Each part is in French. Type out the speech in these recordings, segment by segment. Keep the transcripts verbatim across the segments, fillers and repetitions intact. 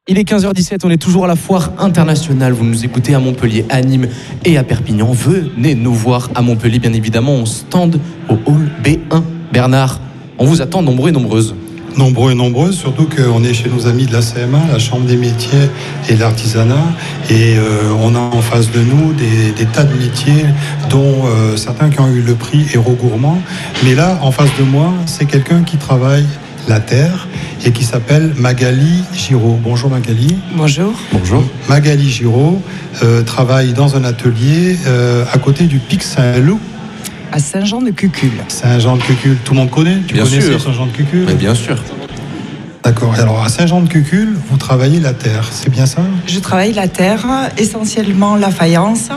Il est quinze heures dix-sept, on est toujours à la foire internationale. Vous nous écoutez à Montpellier, à Nîmes et à Perpignan. Venez nous voir à Montpellier, bien évidemment, on stand au hall B un. Bernard, on vous attend nombreux et nombreuses. Nombreux et nombreuses, surtout qu'on est chez nos amis de la C M A, la Chambre des métiers et de l'artisanat. Et euh, on a en face de nous des, des tas de métiers, dont euh, certains qui ont eu le prix Héros Gourmand. Mais là, en face de moi, c'est quelqu'un qui travaille la terre et qui s'appelle Magali Giraud. Bonjour Magali. Bonjour. Bonjour. Magali Giraud euh, travaille dans un atelier euh, à côté du Pic Saint-Loup. À Saint-Jean-de-Cucul. Saint-Jean-de-Cucul, tout le monde connaît? Tu bien connais sûr. Saint-Jean-de-Cucul? Mais bien sûr. D'accord. Alors à Saint-Jean-de-Cucul, vous travaillez la terre, c'est bien ça? Je travaille la terre, essentiellement la faïence.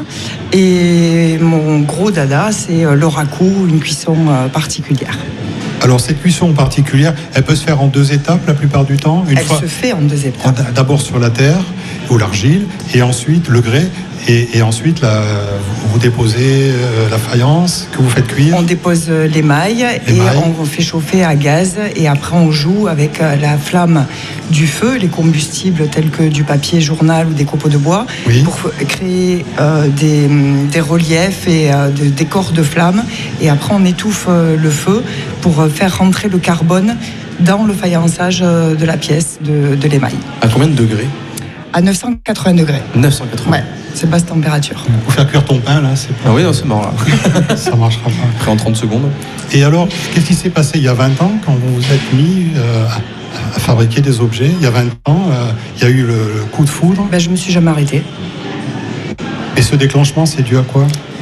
Et mon gros dada, c'est le raku, une cuisson particulière. Alors cette cuisson particulière, elle peut se faire en deux étapes la plupart du temps. Une elle fois, se fait en deux étapes. D'abord sur la terre ou l'argile, et ensuite le grès, et, et ensuite la, vous déposez euh, la faïence que vous faites cuire. On dépose l'émail et L'émail. on fait chauffer à gaz, et après on joue avec la flamme du feu, les combustibles tels que du papier journal ou des copeaux de bois, Oui. pour créer euh, des, des reliefs et euh, des décors de flammes. Et après on étouffe euh, le feu pour euh, faire rentrer le carbone dans le faïençage euh, de la pièce de, de l'émail. À combien de degrés? À neuf cent quatre-vingts degrés. neuf cent quatre-vingts. Ouais, c'est basse température. Pour faire cuire ton pain, là, c'est pas... Ah oui, non, c'est mort là. ça marchera pas. Après en trente secondes. Et alors, qu'est-ce qui s'est passé il y a vingt ans quand vous vous êtes mis euh, à, à fabriquer des objets? Il y a vingt ans, euh, il y a eu le, le coup de foudre. Ben, je me suis jamais arrêtée. Et ce déclenchement, c'est dû à quoi?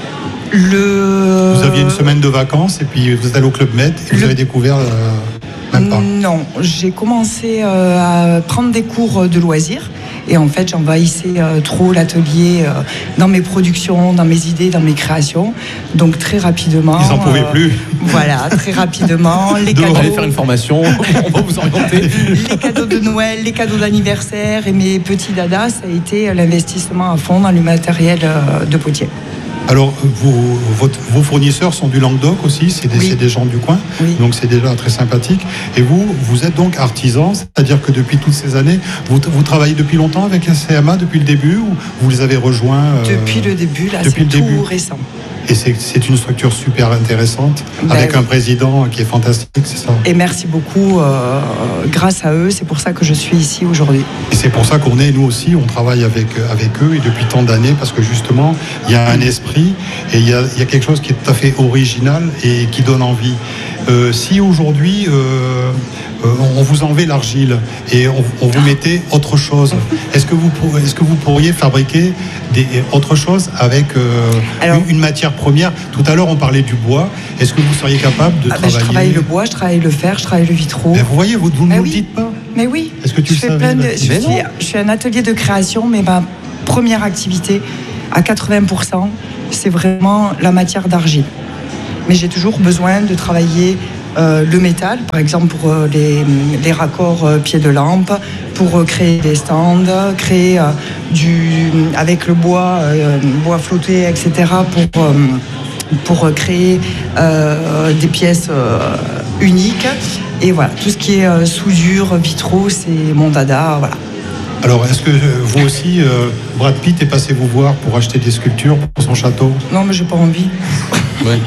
Le... Vous aviez une semaine de vacances et puis vous êtes allé au Club Med et vous Le- avez découvert euh, même pas. Non, j'ai commencé euh, à prendre des cours de loisirs. Et en fait, j'envahissais euh, trop l'atelier euh, dans mes productions, dans mes idées, dans mes créations. Donc très rapidement... Ils n'en pouvaient euh, plus. Voilà, très rapidement. Les Vous cadeaux, allez faire une formation, on va vous orienter. les cadeaux de Noël, les cadeaux d'anniversaire et mes petits dadas, ça a été l'investissement à fond dans le matériel euh, de potier. Alors, vous, votre- vos fournisseurs sont du Languedoc aussi, c'est des, Oui. c'est des gens du coin, Oui. donc c'est déjà très sympathique. Et vous, vous êtes donc artisan, c'est-à-dire que depuis toutes ces années, vous, vous travaillez depuis longtemps avec la C M A, depuis le début, ou vous les avez rejoints euh, Depuis le début, là, depuis c'est le tout début. récent. Et c'est, c'est une structure super intéressante, Ben avec oui. un président qui est fantastique, c'est ça? Et merci beaucoup, euh, grâce à eux, c'est pour ça que je suis ici aujourd'hui. Et c'est pour ça qu'on est, nous aussi, on travaille avec, avec eux et depuis tant d'années, parce que justement, il y a un esprit et il y a, il y a quelque chose qui est tout à fait original et qui donne envie. Euh, si aujourd'hui, euh, euh, on vous enlevait l'argile et on, on vous mettait autre chose, est-ce que vous, pour- est-ce que vous pourriez fabriquer des, autre chose avec euh, Alors- une, une matière première? Tout à l'heure, on parlait du bois. Est-ce que vous seriez capable de Ah ben, travailler... je travaille le bois, je travaille le fer, je travaille le vitraux. Ben, vous voyez, vous ne Ben nous oui. le dites pas. Mais oui, Est-ce que tu je le fais savais, plein de. Mathilde? Je Mais suis, non. je suis un atelier de création, mais ma première activité, à quatre-vingts pour cent, c'est vraiment la matière d'argile. Mais j'ai toujours besoin de travailler euh, le métal, par exemple pour euh, les, les raccords euh, pieds de lampe, pour euh, créer des stands, créer euh, du, avec le bois, euh, bois flotté, et cetera, pour, euh, pour créer euh, des pièces euh, uniques. Et voilà, tout ce qui est euh, soudure, vitraux, c'est mon dada, voilà. Alors, est-ce que euh, vous aussi, euh, Brad Pitt est passé vous voir pour acheter des sculptures pour son château? Non, mais j'ai pas envie. Ouais.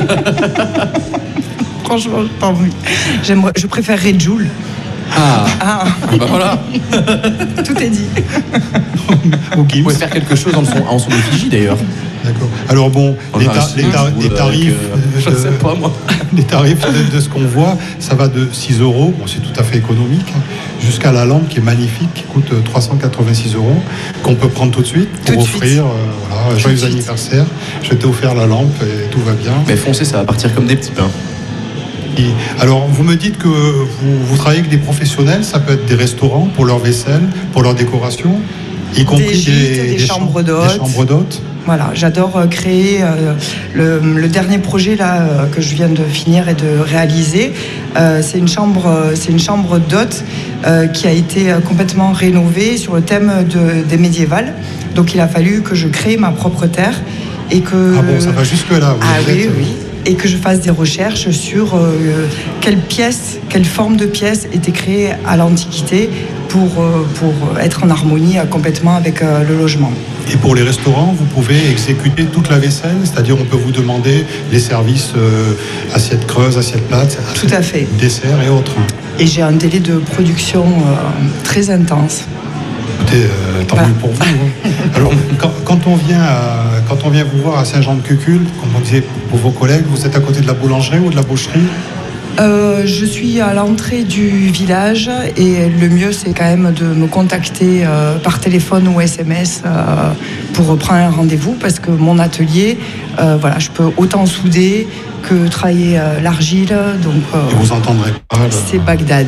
Franchement, j'ai pas envie. J'aimerais, je préférerais Joule. Ah, Ah, bah voilà. tout est dit. Ou Vous Gims? pouvez faire quelque chose en son, en son effigie d'ailleurs. D'accord. Alors bon, les, Enfin, ta- si, les, ta- je les roule tarifs, avec, euh, euh, je de- sais pas moi. les tarifs de, de ce qu'on voit, ça va de six euros, bon, c'est tout à fait économique, hein, jusqu'à la lampe qui est magnifique, qui coûte euh, trois cent quatre-vingt-six euros, qu'on peut prendre tout de suite pour Tout de suite. offrir, euh, voilà, joyeux de suite. anniversaire. Je t'ai offert la lampe et tout va bien. Mais foncez, ça va partir comme des petits pains. Et alors, vous me dites que vous, vous travaillez avec des professionnels, ça peut être des restaurants pour leur vaisselle, pour leur décoration, y compris gîtes, des chambres cham- d'hôtes. des chambres d'hôtes. Voilà, j'adore euh, créer euh, le, le dernier projet là euh, que je viens de finir et de réaliser. Euh, c'est une chambre, euh, c'est une chambre d'hôte euh, qui a été euh, complètement rénovée sur le thème de, des médiévales. Donc il a fallu que je crée ma propre terre et que. Ah bon, ça va jusque-là. vous Ah êtes- oui, oui. Et que je fasse des recherches sur euh, quelle pièce, quelle forme de pièce était créée à l'Antiquité pour, euh, pour être en harmonie euh, complètement avec euh, le logement. Et pour les restaurants, vous pouvez exécuter toute la vaisselle, c'est-à-dire on peut vous demander les services euh, assiettes creuses, assiettes plates, Tout à fait. desserts et autres. Et j'ai un délai de production euh, très intense. Écoutez, euh, tant Voilà. mieux pour vous. Hein. Alors, quand, quand, on vient à, quand on vient vous voir à Saint-Jean-de-Cucul, comme on disait pour vos collègues, vous êtes à côté de la boulangerie ou de la boucherie? Euh, je suis à l'entrée du village et le mieux c'est quand même de me contacter euh, par téléphone ou S M S euh, pour prendre un rendez-vous parce que mon atelier, euh, voilà, je peux autant souder que travailler euh, l'argile, donc euh, Et vous entendrez pas. le- c'est Bagdad.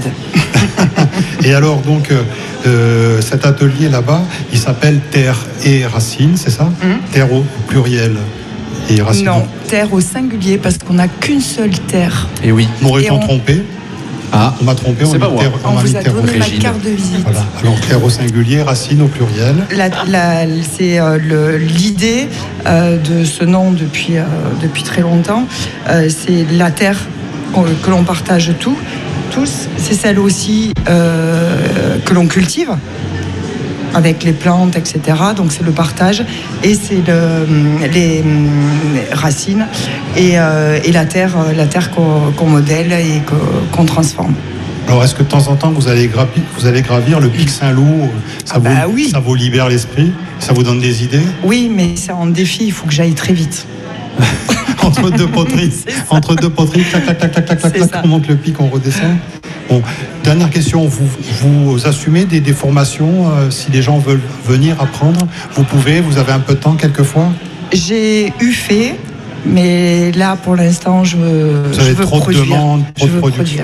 Et alors, donc, euh, euh, cet atelier là-bas, il s'appelle Terre et Racines, c'est ça? Mhm. Terre au pluriel et Racines. Non, terre au singulier parce qu'on n'a qu'une seule terre. Et oui. M'aurait-on Et on- trompé? Ah, On m'a trompé, on C'est a pas mis moi. terre, On a vous mis a terre au donné ma Régine. carte de visite. Voilà. Alors, terre au singulier, racine au pluriel. La- la- c'est euh, le- l'idée euh, de ce nom depuis, euh, depuis très longtemps. Euh, c'est la terre qu'on- que l'on partage tout, tous. C'est celle aussi euh, que l'on cultive avec les plantes, et cetera. Donc c'est le partage et c'est le- les hum, racines et, euh, et la terre, euh, la terre qu'on qu'on modèle et que- qu'on transforme. Alors, est-ce que de temps en temps, vous allez, gravi- vous allez gravir le pic Saint-Loup? Ça, Ah vous, bah oui. ça vous libère l'esprit? Ça vous donne des idées? Oui, mais c'est un défi, il faut que j'aille très vite. Entre deux poteries, C'est ça. entre deux poteries, clac, clac, clac, clac, clac, clac, C'est clac, ça. on monte le pic, on redescend. Bon, dernière question, vous, vous assumez des, des formations euh, si les gens veulent venir apprendre? Vous pouvez, vous avez un peu de temps quelquefois? J'ai eu fait, mais là pour l'instant je veux, Vous je avez veux trop produire. de demandes, trop je de veux production. produire.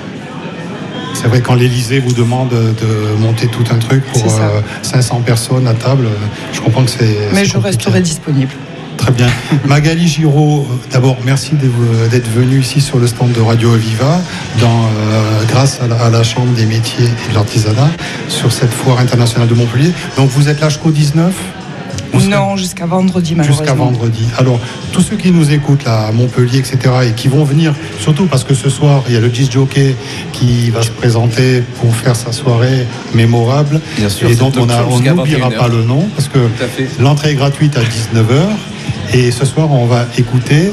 C'est vrai, quand l'Élysée vous demande de monter tout un truc pour C'est ça. euh, cinq cents personnes à table, euh, je comprends que c'est. Mais c'est je compliqué. resterai disponible. Très bien. Magali Giraud, euh, d'abord, merci de vous- d'être venue ici sur le stand de Radio Aviva, dans, euh, grâce à la, à la Chambre des métiers et de l'artisanat, sur cette foire internationale de Montpellier. Donc, vous êtes là jusqu'au dix-neuf? Vous serez- Non, jusqu'à vendredi malheureusement. Jusqu'à vendredi. Alors, tous ceux qui nous écoutent là, à Montpellier, et cetera, et qui vont venir, surtout parce que ce soir, il y a le disc jockey qui va se présenter pour faire sa soirée mémorable, Bien sûr, et c'est dont on a- nocturne on jusqu'à n'oubliera vingt et une pas heures. le nom, parce que Tout à fait. l'entrée est gratuite à dix-neuf heures, et ce soir, on va écouter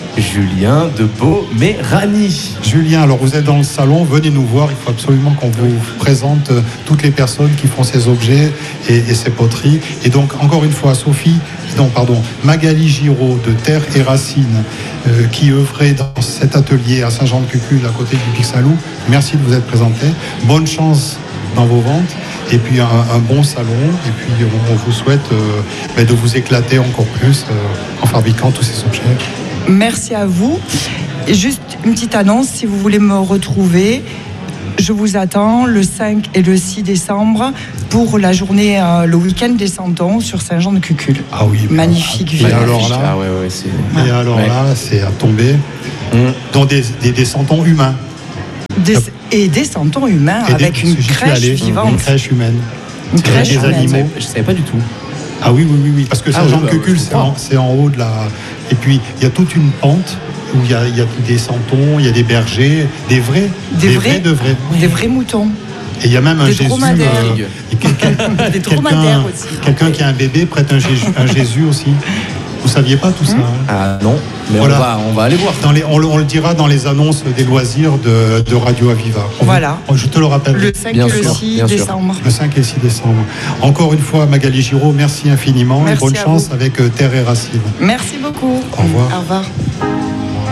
Julien de Beauméranie. Julien. Alors, vous êtes dans le salon, venez nous voir, il faut absolument qu'on vous présente euh, toutes les personnes qui font ces objets et, et ces poteries. Et donc, encore une fois, Sophie, non, pardon, Magali Giraud de Terre et Racines, euh, qui œuvrait dans cet atelier à Saint-Jean-de-Cucul, à côté du Pic Saint-Loup. Merci de vous être présenté. Bonne chance dans vos ventes. Et puis un, un bon salon. Et puis on, on vous souhaite euh, ben, de vous éclater encore plus euh, en fabriquant tous ces objets. Merci à vous. Et juste une petite annonce, si vous voulez me retrouver, je vous attends le cinq et le six décembre pour la journée, euh, le week-end des Santons sur Saint-Jean-de-Cucul. Ah oui. Magnifique Et village. alors là, Ah ouais, ouais, c'est. et alors Ouais. là, c'est à tomber Hum. dans des, des, des santons humains. Des- et des Santons humains Et des- avec une j'y suis crèche allé, vivante. Une crèche humaine. Une Avec crèche des humaine. animaux. Je savais pas du tout. Ah oui, oui, oui, oui. Parce que Ah oui, Saint-Jean-de-Cucul, bah, je c'est en, comprends. c'est en haut de la. Et puis, il y a toute une pente où il y a, il y a des santons, il y a des bergers, des vrais. Des vrais de vrais. Des vrais moutons. Et il y a même un Des Jésus. dromadaires. et quel- quel- Des quelqu'un- dromadaires aussi. Quelqu'un qui a un bébé prête un Jésus, un Jésus aussi. Vous saviez pas tout ça, hein? Ah non, mais Voilà. on, va, on va aller voir. Dans les, on, le- on le dira dans les annonces des loisirs de, de Radio Aviva. On- Voilà. Je te le rappelle. Le cinq Bien et le sûr, six bien sûr. décembre. Le cinq et six décembre. Encore une fois, Magali Giraud, merci infiniment Merci et bonne à chance vous. avec euh, Terre et Racines. Merci beaucoup. Au revoir. Au revoir.